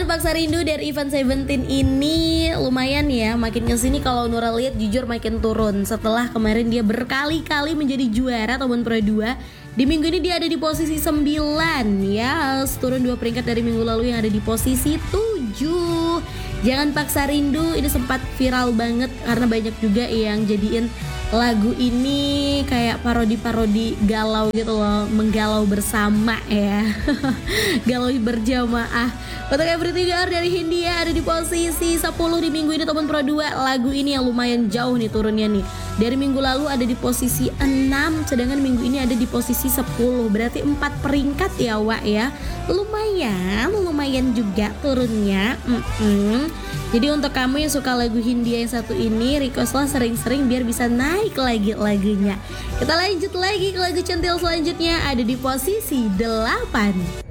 Jangan Paksa Rindu dari Ivan Seventeen ini lumayan ya, makin kesini kalau Nura lihat jujur makin turun. Setelah kemarin dia berkali-kali menjadi juara Tomon Pro 2, di minggu ini dia ada di posisi 9 ya, turun 2 peringkat dari minggu lalu yang ada di posisi 7. Jangan Paksa Rindu ini sempat viral banget karena banyak juga yang jadiin lagu ini kayak parodi-parodi galau gitu loh, menggalau bersama ya. Galau berjamaah. Untuk Everything You Are dari Hindia ada di posisi 10 di minggu ini Tomon Pro 2. Lagu ini yang lumayan jauh nih turunnya nih. Dari minggu lalu ada di posisi 6, sedangkan minggu ini ada di posisi 10. Berarti 4 peringkat ya Wak ya. Lumayan juga turunnya. Jadi untuk kamu yang suka lagu Hindia yang satu ini, requestlah sering-sering biar bisa naik lagi lagunya. Kita lanjut lagi ke lagu centil selanjutnya, ada di posisi 8.